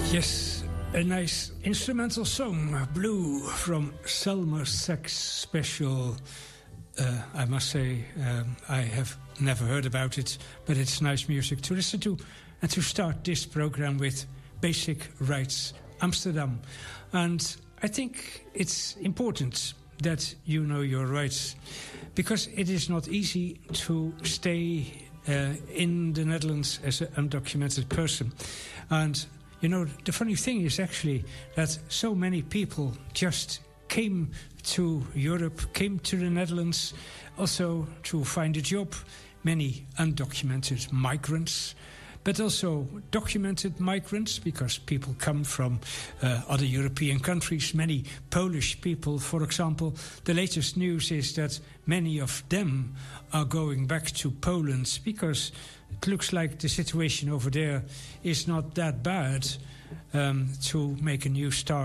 Yes, a nice instrumental song, Blue, from Selma Sax Special. I must say, I have never heard about it, but it's nice music to listen to. And to start this program with Basic Rights Amsterdam. And I think it's important that you know your rights, because it is not easy to stay in the Netherlands as an undocumented person. And you know, the funny thing is actually that so many people just came to Europe, came to the Netherlands also to find a job. Many undocumented migrants, but also documented migrants, because people come from other European countries. Many Polish people, for example. The latest news is that many of them are going back to Poland because it looks like the situation over there is not that bad to make a new start.